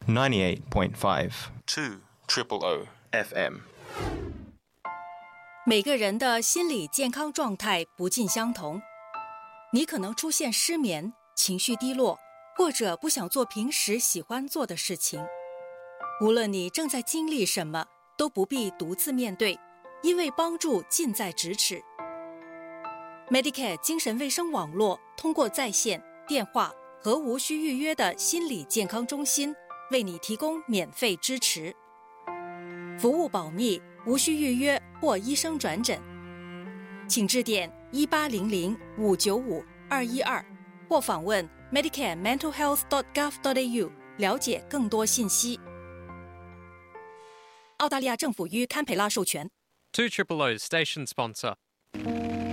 98.5 2 FM。 每个人的心理健康状态不尽相同，你可能出现失眠、情绪低落，或者不想做平时喜欢做的事情。无论你正在经历什么，都不必独自面对，因为帮助近在咫尺。Medicare 精神卫生网络通过在线、电话和无需预约的心理健康中心，为你提供免费支持。服务保密，无需预约或医生转诊，请致电1800-595-212或访问 medicarementalhealth.gov.au 了解更多信息。澳大利亚政府于堪培拉授权。 2 Station Sponsor